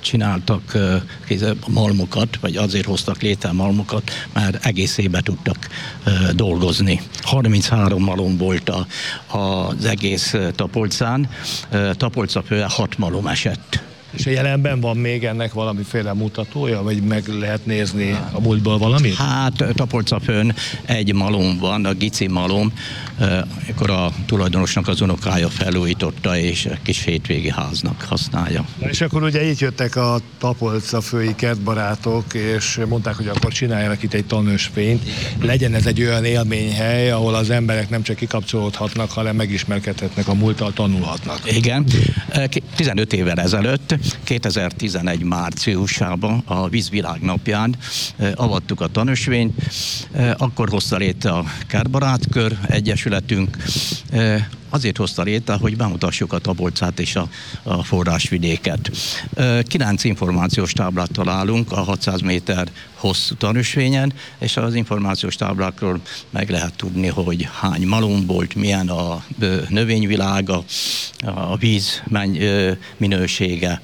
csináltak malmokat, vagy azért hoztak létre malmokat, mert egész évben tudtak dolgozni. 33 malom volt az egész Tapolcán, Tapolcaföldön 6 malom esett. És a jelenben van még ennek valamiféle mutatója, vagy meg lehet nézni a múltból valamit? Hát Tapolcafön egy malom van, a Gici malom, akkor a tulajdonosnak az unokája felújította, és kis hétvégi háznak használja. Na és akkor ugye így jöttek a tapolcafői kertbarátok, és mondták, hogy akkor csináljanak itt egy tanösvényt. Legyen ez egy olyan élményhely, ahol az emberek nem csak kikapcsolódhatnak, hanem megismerkedhetnek a múlttal, tanulhatnak. Igen. 15 évvel ezelőtt, 2011 márciusában, a Vízvilágnapján avattuk a tanösvényt, akkor hozta létre a Kertbarátkör Egyesületünk, azért hozta létre, hogy bemutassuk a Tapolcát és a forrásvidéket. 9 információs táblát találunk a 600 méter hosszú tanösvényen, és az információs táblákról meg lehet tudni, hogy hány malom volt, milyen a növényvilága, a víz minősége.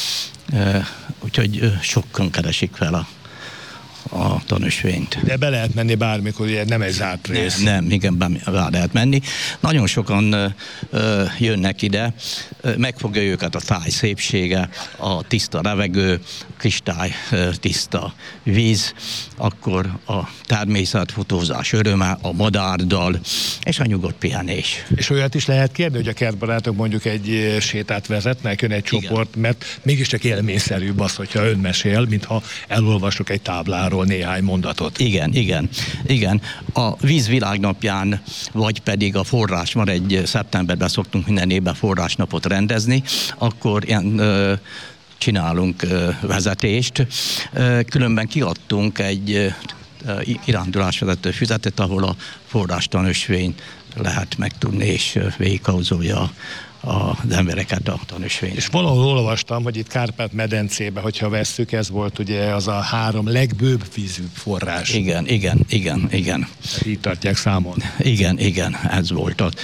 Úgyhogy sokan keresik fel a tanösvényt. De be lehet menni bármikor, ugye nem egy zárt rész. Nem, igen, be lehet menni. Nagyon sokan jönnek ide, megfogja őket a táj szépsége, a tiszta levegő, kristály tiszta víz, akkor a természetfotózás öröme, a madárdal, és a nyugodt pihenés. És olyat is lehet kérni, hogy a kertbarátok mondjuk egy sétát vezetnek, jön egy csoport, mert mégiscsak élményszerűbb az, hogyha ön mesél, mintha elolvasok egy tábláról néhány mondatot. Igen. A Vízvilágnapján, vagy pedig a forrás, már egy szeptemberben szoktunk minden évben forrásnapot rendezni, akkor ilyen csinálunk vezetést. Különben kiadtunk egy irándulásvezető füzetet, ahol a forrástanösvényt lehet megtudni, és végighauzolja az embereket a tanösvény. És valahol olvastam, hogy itt Kárpát-medencében, hogyha vesszük, ez volt ugye az a 3 legbőbb vízű forrás. Igen. Így tartják számon. Igen, ez volt az.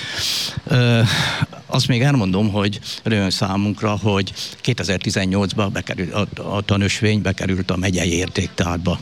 Azt még elmondom, hogy öröm számunkra, hogy 2018-ban bekerült a tanösvény, bekerült a megyei értéktárba.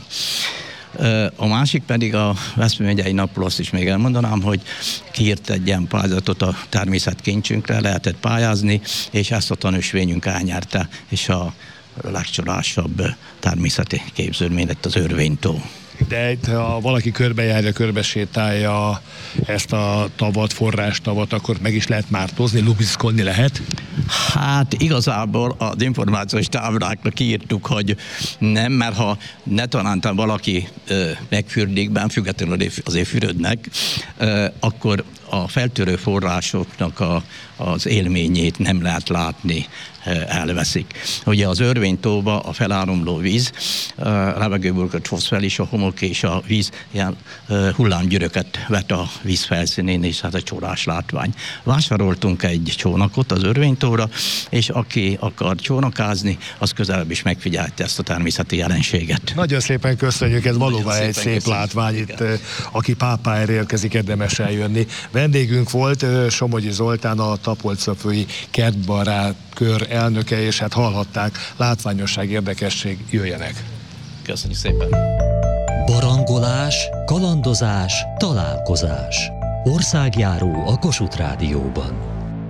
A másik pedig a Veszprém megyei Napló, azt is még elmondanám, hogy kiírt egy ilyen pályázatot a természetkincsünkre, lehetett pályázni, és ezt a tanösvényünk elnyerte, és a legcsodásabb természeti képződmény lett az Örvénytó. De ha valaki körbejárja, körbesétálja ezt a tavat, forrástavat, akkor meg is lehet mártozni, lubiszkolni lehet? Hát igazából az információs táblákra kiírtuk, hogy nem, mert ha ne talántán valaki megfürdik, bár függetlenül azért fürödnek, akkor a feltörő forrásoknak az élményét nem lehet látni, elveszik. Ugye az Örvénytóba a feláramló víz, a levegőből hoz fel, és a homok és a víz ilyen hullámgyűröket vet a víz felszínén, és hát egy csodás látvány. Vásároltunk egy csónakot az Örvénytóra, és aki akar csónakázni, az közelebb is megfigyelte ezt a természeti jelenséget. Nagyon szépen köszönjük, ez valóban egy szép látvány. Itt, aki Pápájára érkezik, érdemes eljönni. Vendégünk volt Somogyi Zoltán, a Tapolcafői Kertbarátkör elnöke, és hát hallhatták, látványosság, érdekesség, jöjjenek. Köszönjük szépen. Barangolás, kalandozás, találkozás. Országjáró a Kossuth Rádióban.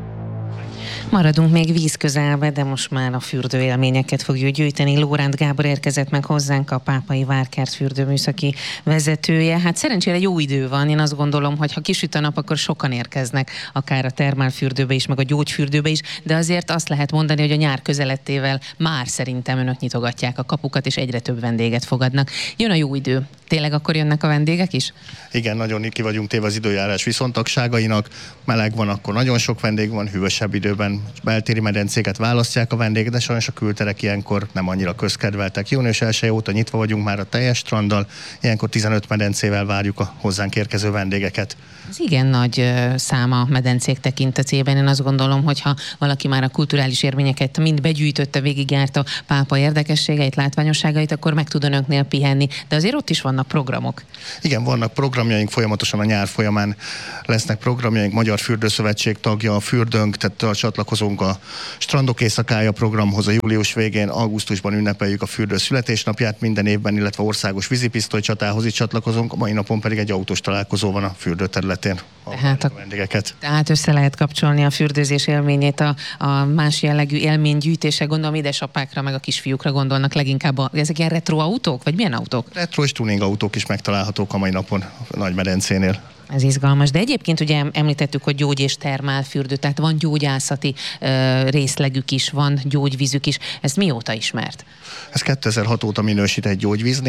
Maradunk még víz közelbe, de most már a fürdőélményeket fogjuk gyűjteni. Lóránt Gábor érkezett meg hozzánk, a Pápai Várkert fürdőműszaki vezetője. Hát szerencsére jó idő van, én azt gondolom, hogy ha kisüt a nap, akkor sokan érkeznek, akár a termálfürdőbe is, meg a gyógyfürdőbe is, de azért azt lehet mondani, hogy a nyár közelettével már szerintem önök nyitogatják a kapukat, és egyre több vendéget fogadnak. Jön a jó idő. Tényleg akkor jönnek a vendégek is? Igen, nagyon ki vagyunk téve az időjárás viszontagságainak. Meleg van, akkor nagyon sok vendég van, hűvösebb időben beltéri medencéket választják a vendégek, de sajnos a külterek ilyenkor nem annyira közkedveltek. Június 1 óta nyitva vagyunk már a teljes stranddal, ilyenkor 15 medencével várjuk a hozzánk érkező vendégeket. Ez igen nagy száma medencék tekintetében. Én azt gondolom, hogy ha valaki már a kulturális érményeket mind begyűjtötte, végigjárta Pápa érdekességeit, látványosságait, akkor meg tud önöknél pihenni. De azért ott is vannak programok. Igen, vannak programjaink, folyamatosan a nyár folyamán lesznek programjaink. Magyar Fürdőszövetség tagja a fürdőnk, tehát csatlakozik csatlakozunk a Strandok éjszakája programhoz a július végén, augusztusban ünnepeljük a fürdő születésnapját minden évben, illetve országos vízipisztoly csatához is csatlakozunk, a mai napon pedig egy autós találkozó van a fürdő területén. A vendégeket. Tehát össze lehet kapcsolni a fürdőzés élményét a más jellegű élménygyűjtése, gondolom édesapákra meg a kisfiúkra gondolnak leginkább. Ezek ilyen retro autók, vagy milyen autók? Retro és tuning autók is megtalálhatók a mai napon a Nagymedencénél. Ez izgalmas, de egyébként ugye említettük, hogy gyógy- és termálfürdő, tehát van gyógyászati részlegük is, van gyógyvízük is. Ez mióta ismert? Ez 2006 óta minősített gyógyvíz,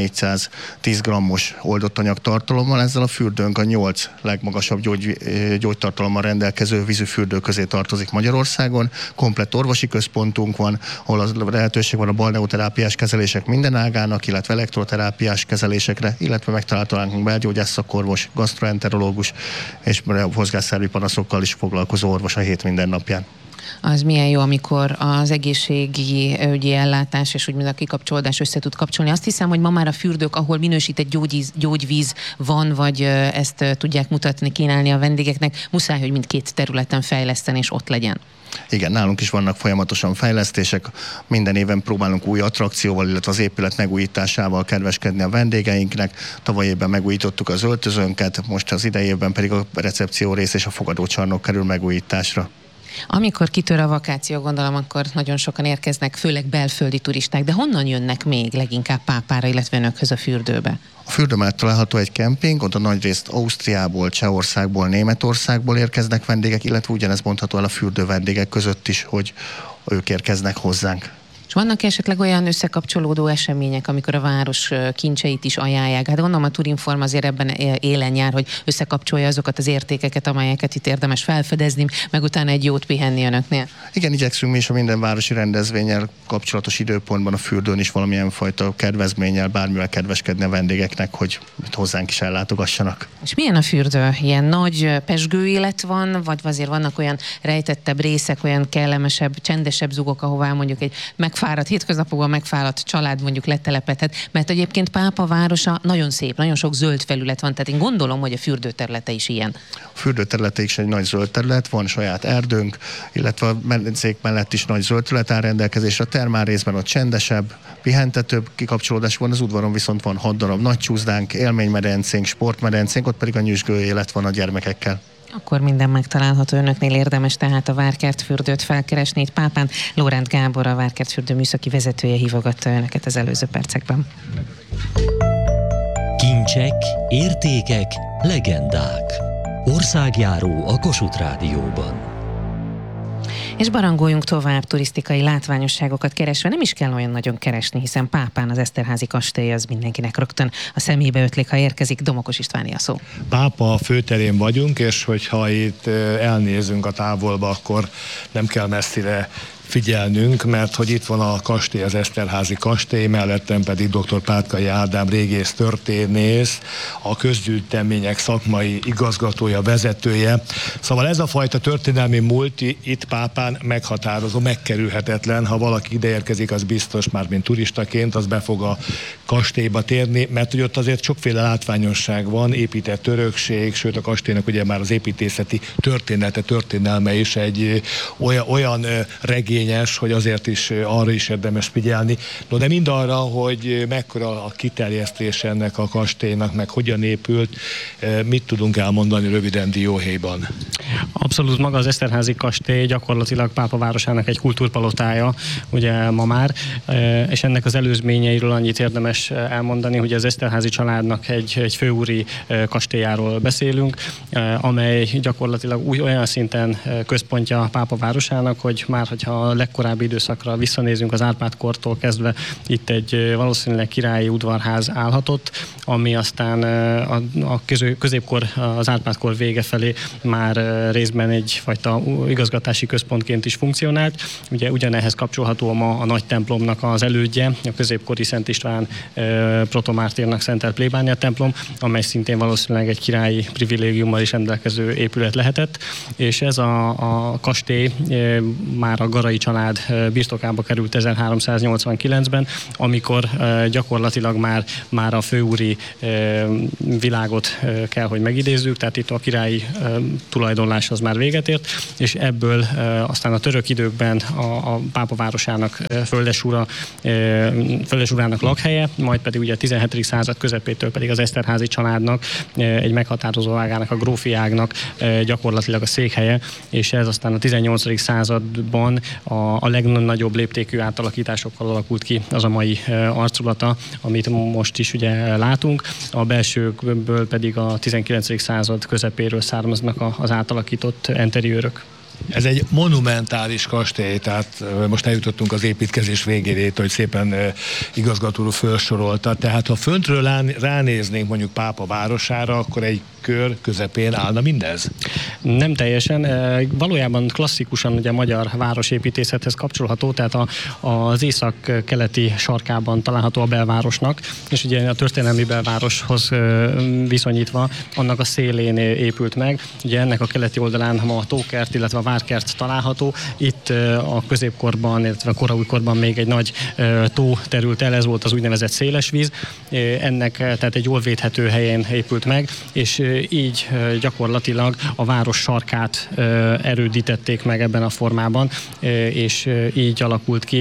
4410 grammos oldott anyag tartalommal, ezzel a fürdőnk a 8 legmagasabb gyógytartalommal rendelkező vízüfürdő közé tartozik Magyarországon. Komplett orvosi központunk van, ahol az lehetőség van a balneoterápiás kezelések minden ágának, illetve elektroterápiás kezelésekre, illetve megtaláltalánk belgyógyász szakorvos, gastroenterológus és mozgásszervi panaszokkal is foglalkozó orvos a hét minden napján. Az milyen jó, amikor az egészségi ügyi ellátás és úgymond a kikapcsolódás össze tud kapcsolni. Azt hiszem, hogy ma már a fürdők, ahol minősített gyógyvíz van, vagy ezt tudják mutatni, kínálni a vendégeknek, muszáj, hogy mindkét területen fejleszteni és ott legyen. Igen, nálunk is vannak folyamatosan fejlesztések, minden éven próbálunk új attrakcióval, illetve az épület megújításával kedveskedni a vendégeinknek. Tavaly évben megújítottuk az öltözőnket, most az idei évben pedig a recepció rész és a fogadócsarnok kerül megújításra. Amikor kitör a vakáció, gondolom, akkor nagyon sokan érkeznek, főleg belföldi turisták, de honnan jönnek még leginkább Pápára, illetve önökhöz a fürdőbe? A fürdő mellett található egy kemping, oda nagyrészt Ausztriából, Csehországból, Németországból érkeznek vendégek, illetve ugyanez mondható el a fürdő vendégek között is, hogy ők érkeznek hozzánk. És vannak esetleg olyan összekapcsolódó események, amikor a város kincseit is ajánlják? Hát gondolom a Turinform azért ebben élen jár, hogy összekapcsolja azokat az értékeket, amelyeket itt érdemes felfedezni, meg utána egy jót pihenni önöknél. Igen, igyekszünk mi is a minden városi rendezvénnyel kapcsolatos időpontban a fürdőn is valamilyen fajta kedvezménnyel, bármivel kedveskedni a vendégeknek, hogy hozzánk is ellátogassanak. És milyen a fürdő? Ilyen nagy pezsgő élet van, vagy azért vannak olyan rejtettebb részek, olyan kellemesebb, csendesebb zugok, ahová mondjuk egy megfáradt, hétköznapokban megfáradt család mondjuk letelepedhet, mert egyébként Pápa városa nagyon szép, nagyon sok zöld felület van, tehát én gondolom, hogy a fürdőterülete is ilyen. A fürdőterülete is egy nagy zöld terület, van saját erdőnk, illetve a medencék mellett is nagy zöld terület áll rendelkezésre. A termál részben ott csendesebb, pihentetőbb kikapcsolódás van, az udvaron viszont van 6 darab nagy csúszdánk, élménymedencénk, sportmedencénk, ott pedig a nyüzsgő élet van a gyermekekkel. Akkor minden megtalálható önöknél, érdemes tehát a Várkert fürdőt felkeresni. Itt Pápán Lóránd Gábor, a Várkert fürdő műszaki vezetője hívogatta önöket az előző percekben. Kincsek, értékek, legendák. Országjáró a Kossuth Rádióban. És barangoljunk tovább turisztikai látványosságokat keresve. Nem is kell olyan nagyon keresni, hiszen Pápán az Eszterházy kastély az mindenkinek rögtön a szemébe ötlik, ha érkezik. Domokos Istváné a szó. Pápa főterén vagyunk, és hogyha itt elnézünk a távolba, akkor nem kell messzire figyelnünk, mert hogy itt van a kastély, az Eszterházy kastély, mellettem pedig dr. Pátkai Ádám régész történész, a közgyűjtemények szakmai igazgatója, vezetője. Szóval ez a fajta történelmi múlti itt Pápán meghatározó, megkerülhetetlen. Ha valaki ide érkezik, az biztos már, mint turistaként, az be fog a kastélyba térni, mert hogy ott azért sokféle látványosság van, épített örökség, sőt a kastélynak ugye már az építészeti történelme is egy olyan regény, hogy azért is arra is érdemes figyelni. No, de mind arra, hogy mekkora a kiterjesztés ennek a kastélynak, meg hogyan épült, mit tudunk elmondani röviden dióhéjban? Abszolút maga az Eszterházy kastély gyakorlatilag Pápa városának egy kultúrpalotája, ugye ma már, és ennek az előzményeiről annyit érdemes elmondani, hogy az Eszterházy családnak egy főúri kastélyáról beszélünk, amely gyakorlatilag olyan szinten központja Pápa városának, hogy már hogyha a legkorábbi időszakra visszanézünk, az Árpád-kortól kezdve itt egy valószínűleg királyi udvarház állhatott, ami aztán a középkor, az Árpád-kor vége felé már részben egyfajta igazgatási központként is funkcionált. Ugye ugyanehhez kapcsolható ma a nagy templomnak az elődje, a középkori Szent István protomártírnak szentelt plébánia templom, amely szintén valószínűleg egy királyi privilégiummal is rendelkező épület lehetett, és ez a kastély már a garai család birtokába került 1389-ben, amikor gyakorlatilag már a főúri világot kell, hogy megidézzük, tehát itt a királyi tulajdonlás az már véget ért, és ebből aztán a török időkben a pápa városának földesurának lakhelye, majd pedig ugye a 17. század közepétől pedig az Eszterházy családnak, egy meghatározó ágának, a grófi ágnak gyakorlatilag a székhelye, és ez aztán a 18. században a legnagyobb léptékű átalakításokkal alakult ki az a mai arculata, amit most is ugye látunk. A belsőkből pedig a 19. század közepéről származnak az átalakított enteriőrök. Ez egy monumentális kastély, tehát most eljutottunk az építkezés végére, hogy szépen igazgató úr felsorolta. Tehát ha föntről ránéznénk mondjuk Pápa városára, akkor egy kör közepén állna mindez? Nem teljesen. Valójában klasszikusan ugye a magyar városépítészethez kapcsolható, tehát az észak-keleti sarkában található a belvárosnak, és ugye a történelmi belvároshoz viszonyítva annak a szélén épült meg. Ugye ennek a keleti oldalán ma a tókert, illetve a várkert található. Itt a középkorban, illetve a koraújkorban még egy nagy tó terült el, ez volt az úgynevezett szélesvíz. Ennek tehát egy jól védhető helyén épült meg, és így gyakorlatilag a város sarkát erődítették meg ebben a formában, és így alakult ki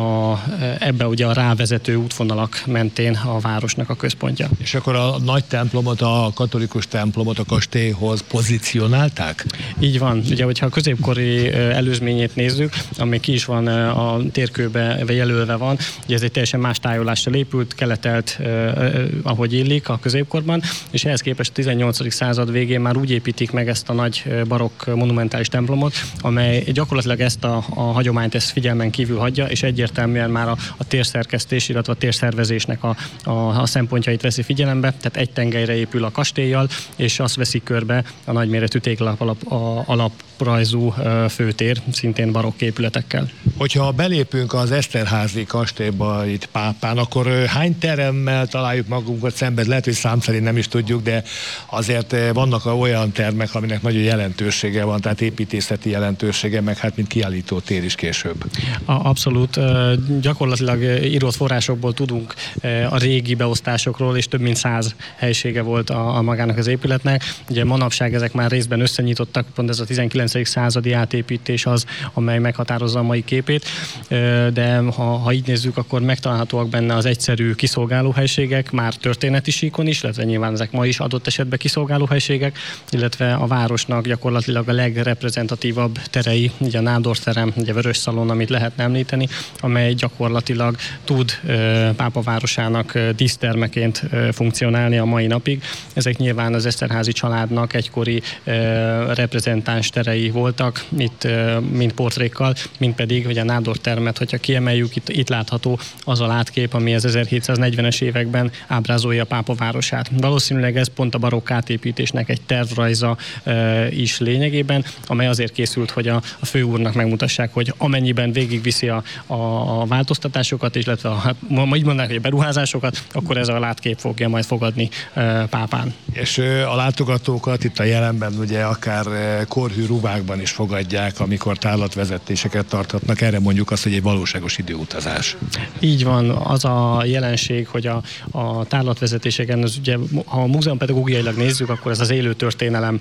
ebbe ugye a rávezető útvonalak mentén a városnak a központja. És akkor a nagy templomot, a katolikus templomot a kastélyhoz pozícionálták? Így van. Ugye, hogyha a középkori előzményét nézzük, ami ki is van a térkőbe, vagy jelölve van, ugye ez egy teljesen más tájolással épült, keletelt, ahogy illik a középkorban, és ehhez képest a 18. század végén már úgy építik meg ezt a nagy barokk monumentális templomot, amely gyakorlatilag ezt a hagyományt figyelmen kívül hagyja, és egyértelműen már a térszerkesztés, illetve a térszervezésnek a szempontjait veszi figyelembe, tehát egy tengelyre épül a kastélyjal, és azt veszi körbe a nagyméretű téglalap alaprajzú főtér, szintén barokk épületekkel. Hogyha belépünk az Eszterházy kastélyba itt Pápán, akkor hány teremmel találjuk magunkat szemben? Lehet, hogy szám szerint nem is tudjuk, de azért vannak olyan termek, aminek nagyon jelentősége van, tehát építészeti jelentősége, meg hát mint kiállító tér is később. Abszolút. Gyakorlatilag írott forrásokból tudunk a régi beosztásokról, és több mint 100 helysége volt a magának az épületnek. Ugye manapság ezek már részben összenyitottak, pont ez a 19. századi átépítés az, amely meghatározza a mai képét, de ha így nézzük, akkor megtalálhatóak benne az egyszerű kiszolgálóhelységek, már történeti síkon is, illetve nyilván ezek ma is adott esetben kiszolgálóhelységek, illetve a városnak gyakorlatilag a legreprezentatívabb terei, ugye a Nádorterem, ugye a Vörös-szalon, amit lehetne említeni, amely gyakorlatilag tud Pápa városának dísztermeként funkcionálni a mai napig. Ezek nyilván az Eszterházy családnak egykori reprezentáns terei voltak, itt mind portrékkal, mind pedig, hogy a Nádortermet, hogyha kiemeljük, itt látható az a látkép, ami az 1740-es években ábrázolja Pápa városát. Valószínűleg ez pont a barokk átépítésnek egy tervrajza is lényegében, amely azért készült, hogy a főúrnak megmutassák, hogy amennyiben végigviszi a változtatásokat, illetve így mondanák, hogy a beruházásokat, akkor ez a látkép fogja majd fogadni Pápán. És a látogatókat itt a jelenben ugye akár korhű ruhákban is fogadják, amikor tárlatvezetéseket tarthatnak. Erre mondjuk azt, hogy egy valóságos időutazás. Így van, az a jelenség, hogy a tárlatvezetéseken, az ugye, ha a múzeumpedagógiailag nézzük, akkor ez az élő történelem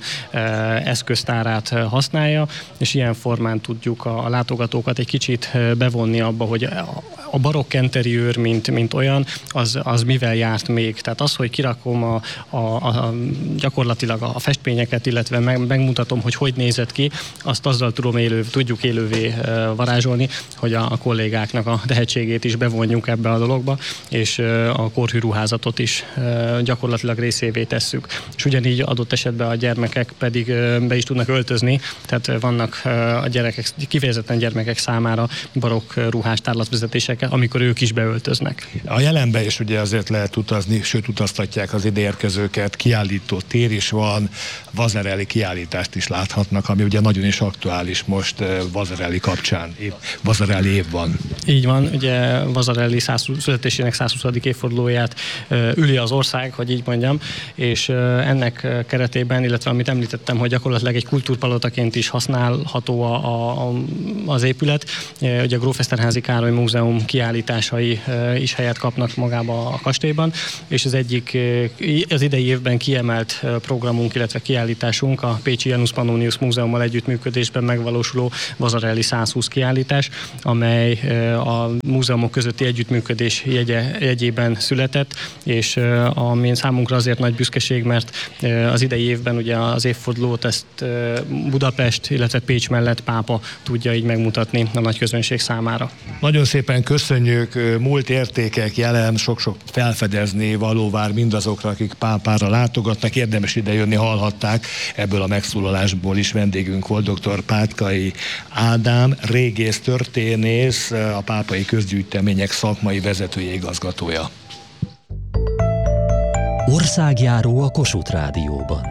eszköztárát használja, és ilyen formán tudjuk a látogatókat egy kicsit bevonni abba, hogy a barokk enteriőr, mint olyan, az mivel járt még. Tehát az, hogy kirakom gyakorlatilag a festményeket, illetve megmutatom, hogy nézett ki, azt azzal tudjuk élővé varázsolni, hogy a kollégáknak a tehetségét is bevonjuk ebbe a dologba, és a korhű ruházatot is gyakorlatilag részévé tesszük. És ugyanígy adott esetben a gyermekek pedig be is tudnak öltözni, tehát vannak a gyerekek, kifejezetten gyermekek számára barokk ruhás tárlatvezetések, amikor ők is beöltöznek. A jelenben is ugye azért lehet utazni, sőt utaztatják az ideérkezőket, kiállító tér is van, Vazarely kiállítást is láthatnak, ami ugye nagyon is aktuális most Vazarely kapcsán, Vazarely év van. Így van, ugye Vasarely születésének 120. évfordulóját üli az ország, hogy így mondjam, és ennek keretében, illetve amit említettem, hogy gyakorlatilag egy kultúrpalotaként is használható az épület. Ugye a Gróf Eszterházy Károly Múzeum kiállításai is helyet kapnak magába a kastélyban, és az idei évben kiemelt programunk, illetve kiállításunk a Pécsi Janus Pannonius Múzeummal együttműködésben megvalósuló Vasarely 120 kiállítás, amely a múzeumok közötti együttműködés jegyében született, és ami számunkra azért nagy büszkeség, mert az idei évben ugye az évfordulót ezt Budapest, illetve Pécs mellett pápa tudja így megmutatni a nagy közönség számára. Nagyon szépen köszönjük, múlt értékek, jelen, sok-sok felfedezni való vár mindazokra, akik pápára látogatnak, érdemes idejönni, hallhatták, ebből a megszólalásból is vendégünk volt dr. Pátkai Ádám, régész történész, a Pápai Közgyűjtemények szakmai vezetője, igazgatója. Országjáró a Kossuth Rádióban.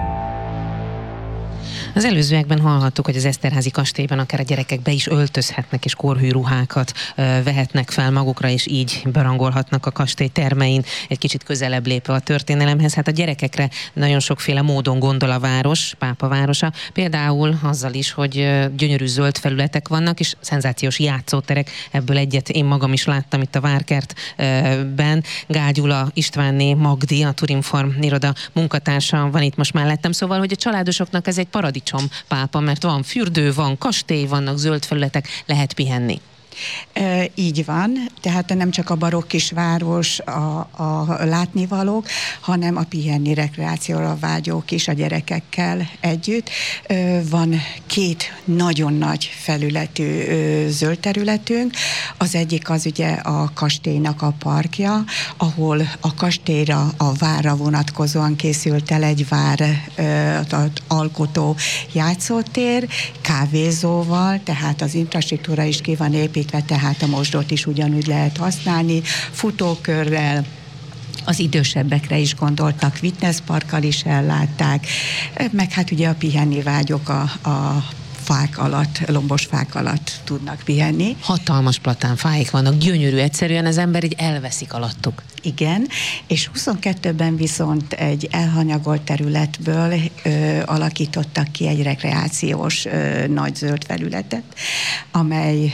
Az előzőekben hallhattuk, hogy az Eszterházy kastélyban akár a gyerekek be is öltözhetnek, és korhű ruhákat vehetnek fel magukra, és így berangolhatnak a kastély termein, egy kicsit közelebb lépve a történelemhez. Hát a gyerekekre nagyon sokféle módon gondol a város, Pápa városa, például azzal is, hogy gyönyörű zöld felületek vannak, és szenzációs játszóterek, ebből egyet én magam is láttam itt a Várkertben. Gál Gyula Istvánné Magdi, a Turinform iroda munkatársa van itt most mellettem, szóval, hogy a családosoknak ez egy paradicsom pápa, mert van fürdő, van kastély, vannak zöld felületek, lehet pihenni. Így van, tehát nem csak a barokk kisváros a látnivalók, hanem a pihenni, rekreációra vágyók is a gyerekekkel együtt. Van két nagyon nagy felületű zöld területünk. Az egyik az ugye a kastélynak a parkja, ahol a kastélyra, a várra vonatkozóan készült el egy vár alkotó játszótér, kávézóval, tehát az infrastruktúra is ki van építve, tehát a mosdót is ugyanúgy lehet használni, futókörrel, az idősebbekre is gondoltak, fitnessparkkal is ellátták, meg hát ugye a pihenni vágyok a fák alatt, lombos fák alatt tudnak pihenni. Hatalmas platánfáik vannak, gyönyörű, egyszerűen az ember így elveszik alattuk. Igen, és 22-ben viszont egy elhanyagolt területből alakítottak ki egy rekreációs nagy zöld felületet, amely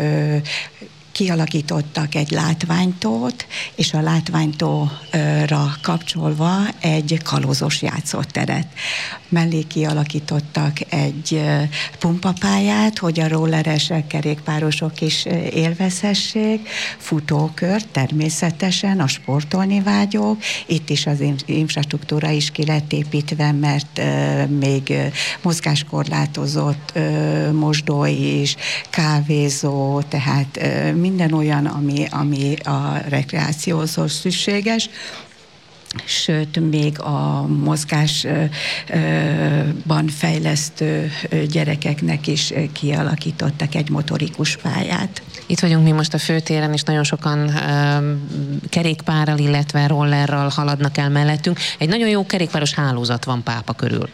kialakítottak egy látványtót, és a látványtóra kapcsolva egy kalózos játszóteret. Mellé kialakítottak egy pumpapályát, hogy a rolleresek, kerékpárosok is élvezhessék, futókör természetesen, a sportolni vágyók, itt is az infrastruktúra is ki lett építve, mert még mozgáskorlátozott mosdó is, kávézó, tehát minden olyan, ami a rekreációhoz szükséges. Sőt, még a mozgásban fejlesztő gyerekeknek is kialakítottak egy motorikus pályát. Itt vagyunk mi most a főtéren, és nagyon sokan kerékpárral, illetve rollerral haladnak el mellettünk. Egy nagyon jó kerékpáros hálózat van Pápa körül.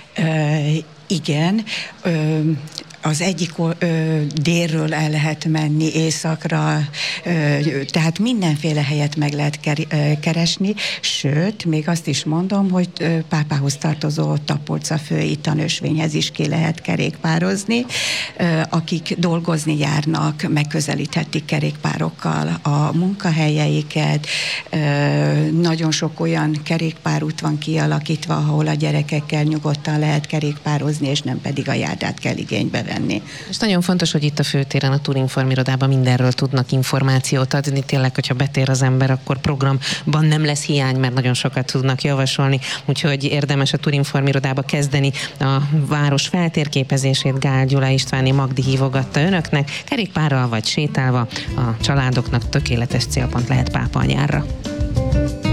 Igen, az egyik délről el lehet menni északra, tehát mindenféle helyet meg lehet keresni, sőt, még azt is mondom, hogy pápához tartozó Tapolca-fői tanösvényhez is ki lehet kerékpározni. Akik dolgozni járnak, megközelíthetik kerékpárokkal a munkahelyeiket. Nagyon sok olyan kerékpárút van kialakítva, ahol a gyerekekkel nyugodtan lehet kerékpározni, és nem pedig a járdát kell igénybe venni. És nagyon fontos, hogy itt a főtéren, a Turinform irodában mindenről tudnak információt adni. Tényleg, hogyha betér az ember, akkor programban nem lesz hiány, mert nagyon sokat tudnak javasolni. Úgyhogy érdemes a Turinform irodába kezdeni a város feltérképezését. Gál Gyula Istvánné Magdi hívogatta önöknek. Kerékpárral vagy sétálva a családoknak tökéletes célpont lehet Pápa a nyárra.